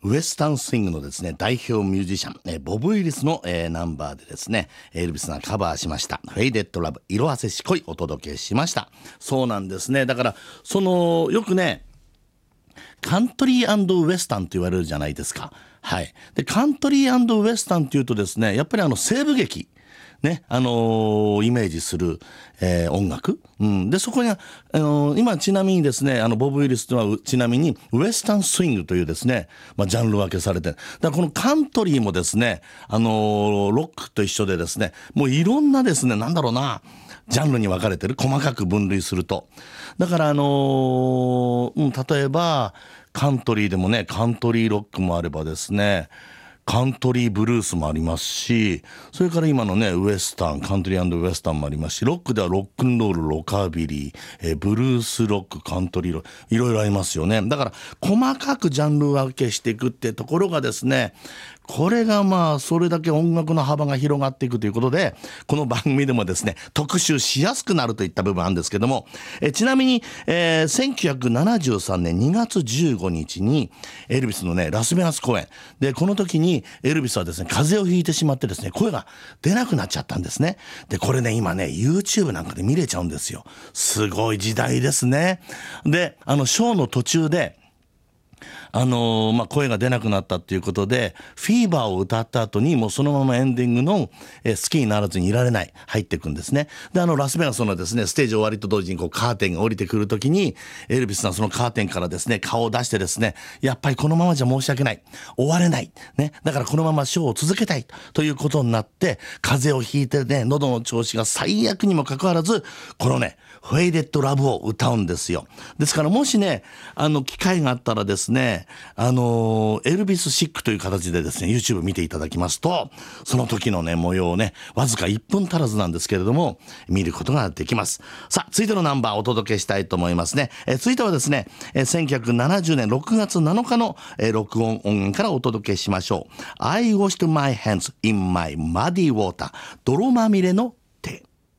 ウエスタンスイングのですね代表ミュージシャン、ボブ・ウィリスの、ナンバーでですねエルビスがカバーしましたフェイデッドラブ色あせし恋お届けしました。そうなんですね。だからよくねカントリー&ウエスタンと言われるじゃないですか。はい。でカントリー&ウエスタンというとですねやっぱり西部劇ね、イメージする、音楽、でそこには今ちなみにですねボブ・ウィリスとはちなみにウエスタンスイングというですね、ジャンル分けされてだからこのカントリーもですねロックと一緒でですねもういろんなですねなんだろうなジャンルに分かれてる細かく分類するとだから例えばカントリーでもねカントリーロックもあればですねカントリーブルースもありますしそれから今のねウエスタンカントリー&ウエスタンもありますしロックではロックンロールロカービリー、ブルースロックカントリーロックいろいろありますよね。だから細かくジャンル分けしていくってところがですねこれがそれだけ音楽の幅が広がっていくということでこの番組でもですね特集しやすくなるといった部分あるんですけどもちなみに、1973年2月15日にエルビスのねラスベガス公演でこの時にエルビスはですね風邪をひいてしまってですね声が出なくなっちゃったんですね。でこれね今ね YouTube なんかで見れちゃうんですよ。すごい時代ですね。でショーの途中で声が出なくなったっていうことでフィーバーを歌った後にもうそのままエンディングの、好きにならずにいられない入っていくんですね。でラスベガスのですねステージ終わりと同時にカーテンが降りてくるときにエルビスはそのカーテンからですね顔を出してですねやっぱりこのままじゃ申し訳ない終われない、ね、だからこのままショーを続けたいということになって風邪をひいてね喉の調子が最悪にもかかわらずこのねフェイデッドラブを歌うんですよ。ですからもしね機会があったらですねエルビスシックという形でですね YouTube 見ていただきますとその時のね模様をねわずか1分足らずなんですけれども見ることができます。さあ続いてのナンバーをお届けしたいと思いますね。続いてはですね1970年6月7日の、録音音源からお届けしましょう。 I washed my hands in my muddy water 泥まみれの